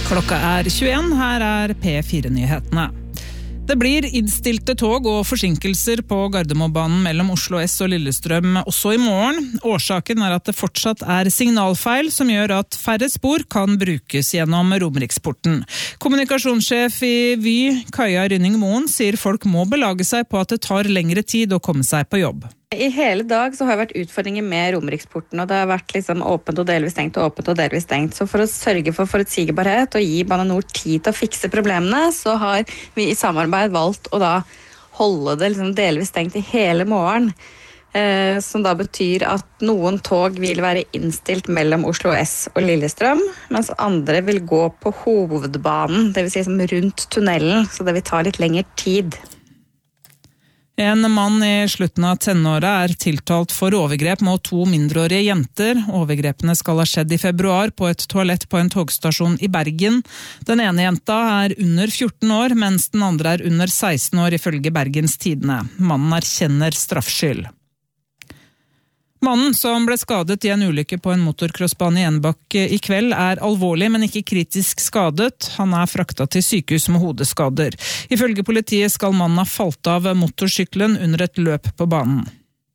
Klokka 21, her P4-nyhetene. Det blir innstilte tog og forsinkelser på Gardermobanen mellom Oslo S og Lillestrøm også i morgen. Årsaken at det fortsatt signalfeil som gjør at færre spor kan brukes gjennom Romeriksporten. Kommunikasjonssjef i Vy, Kaja Rynning Moen, sier folk må belage seg på at det tar lengre tid å komme seg på jobb. I hele dag så har det vært utfordringer med Romeriksporten, og det har vært åpent og delvis stengt og åpent og delvis stengt. Så for å sørge for forutsigbarhet og gi Bane NOR tid til å fikse problemene, så har vi i samarbeid valgt å da holde det delvis stengt i hele morgen. Som da betyr at noen tog vil være innstilt mellom Oslo S og Lillestrøm, mens andre vil gå på hovedbanen, det vil si rundt tunnelen, så det vil ta litt lengre tid. En mann i slutten av tenåret tiltalt for overgrep mot 2 mindreårige jenter. Overgrepene skal ha skjedd i februar på et toalett på en togstasjon i Bergen. Den ene jenta under 14 år, mens den andre under 16 år ifølge Bergens Tidende. Mannen erkjenner straffskyld. Mannen som ble skadet i en ulykke på en motorcrossbane i Enebakk i kveld alvorlig, men ikke kritisk skadet. Han fraktet til sykehus med hodeskader. Ifølge politiet skal mannen ha falt av motorsykkelen under et løp på banen.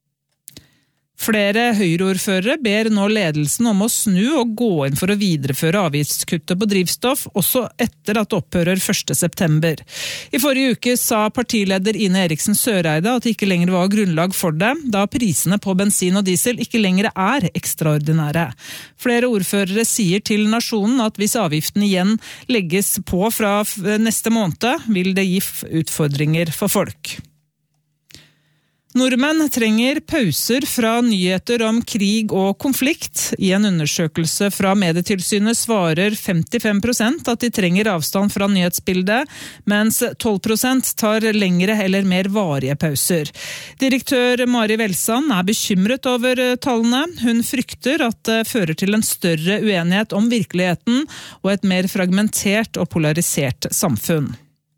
Flere høyreordførere ber nå ledelsen om å snu og gå inn for å videreføre avgiftskuttet på drivstoff, også etter at det opphører 1. september. I forrige uke sa partileder Ine Eriksen Søreide at det ikke lenger var grunnlag for det, da prisene på bensin og diesel ikke lenger ekstraordinære. Flere ordførere sier til Nasjonen at hvis avgiften igjen legges på fra neste måned, vil det gi utfordringer for folk. Nordmenn trenger pauser fra nyheter om krig og konflikt. I en undersøkelse fra Medietilsynet svarer 55% at de trenger avstand fra nyhetsbildet, mens 12% tar lengre eller mer varige pauser. Direktør Mari Velsand bekymret over tallene. Hun frykter at det fører til en større uenighet om virkeligheten og et mer fragmentert og polarisert samfunn.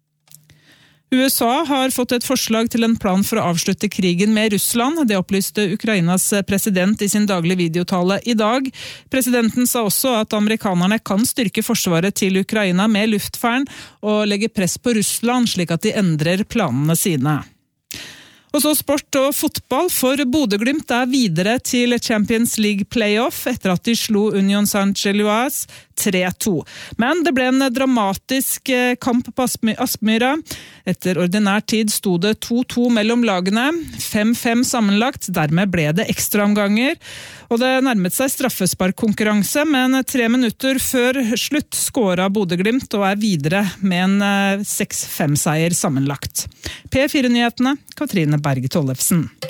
USA har fått et forslag til en plan for å avslutte krigen med Russland. Det opplyste Ukrainas president i sin daglige videotale i dag. Presidenten sa også at amerikanerne kan styrke forsvaret til Ukraina med luftvern og legge press på Russland slik at de endrer planene sine. Og så sport og fotball, for Bodø/Glimt videre til Champions League playoff etter at de slo Union Saint-Gilloise 3-2. Men det ble en dramatisk kamp på Aspmyra. Etter ordinær tid sto det 2-2 mellom lagene, 5-5 sammenlagt, dermed ble det ekstraomganger. Og det nærmet seg straffesparkkonkurranse, men 3 minutter før slutt skåret Bodø/Glimt og videre med en 6-5-seier sammenlagt. P4-nyhetene, Katrine Berge Tollefsen.